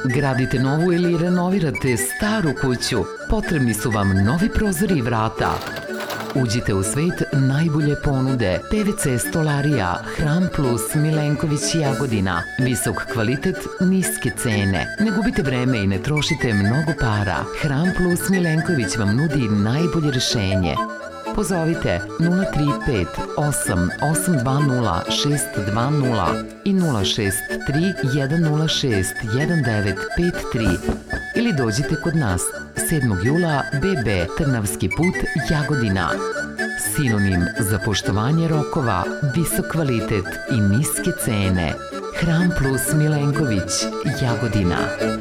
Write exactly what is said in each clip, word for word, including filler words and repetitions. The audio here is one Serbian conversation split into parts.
Gradite novu ili renovirate staru kuću? Potrebni su vam novi prozori i vrata. Uđite u svet najbolje ponude. P V C stolarija, Hram Plus, Milenković, Jagodina. Visok kvalitet, niske cene. Ne gubite vreme i ne trošite mnogo para. Hram Plus Milenković vam nudi najbolje rešenje. Pozovite nula tri pet osam osam dva nula šest dva nula i nula šest tri jedan nula šest jedan devet pet tri ili dođite kod nas sedmog jula B B Trnavski put, Jagodina. Sinonim za poštovanje rokova, visok kvalitet i niske cene. Hram Plus Milenković, Jagodina.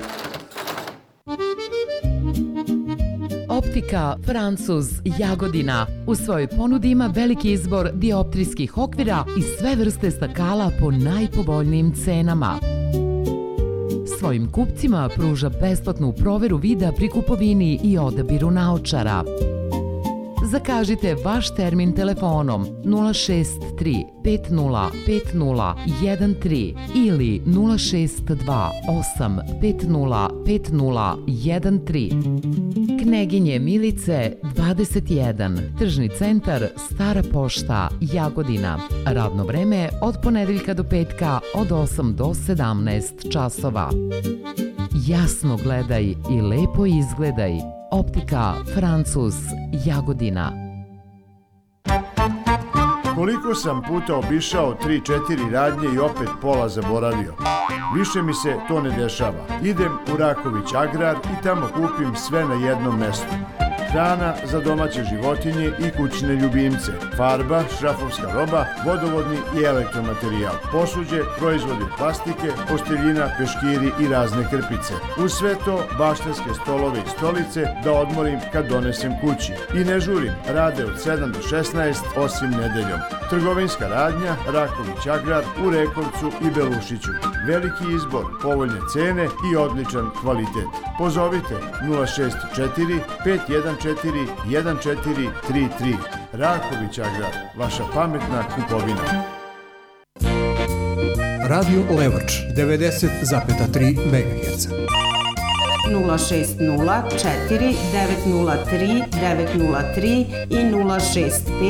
Optika Francuz, Jagodina. U svojoj ponudi ima veliki izbor dioptrijskih okvira i sve vrste stakala po najpovoljnijim cenama. Svojim kupcima pruža besplatnu proveru vida pri kupovini i odabiru naočara. Zakažite vaš termin telefonom nula šest tri pet nula pet nula jedan tri ili nula šest dva osam pet nula pet nula jedan tri. Kneginje Milice dvadeset jedan, Tržni centar, Stara pošta, Jagodina. Radno vreme od ponedeljka do petka od osam do sedamnaest časova. Jasno gledaj i lepo izgledaj. Optika Francuz, Jagodina. Koliko sam puta obišao tri četiri radnje i opet pola zaboravio. Više mi se to ne dešava. Idem u Raković Agrar i tamo kupim sve na jednom mestu. Hrana za domaće životinje i kućne ljubimce, farba, šrafovska roba, vodovodni i elektromaterijal, posuđe, proizvodi od plastike, posteljina, peškiri i razne krpice. Uz sve to baštenske stolove i stolice da odmorim kad donesem kući. I ne žurim, rade od sedam do šesnaest, osim nedeljom. Trgovinska radnja, Raković Agrar u Rekovcu i Belušiću. Veliki izbor, povoljne cene i odličan kvalitet. Pozovite nula šest četiri pet jedan četiri jedan četiri tri tri. Raković Agrar, vaša pametna kupovina. Radio Levoč, devedeset zarez tri megaherca. nula šest nula četiri devet nula tri devet nula tri i nula šest pet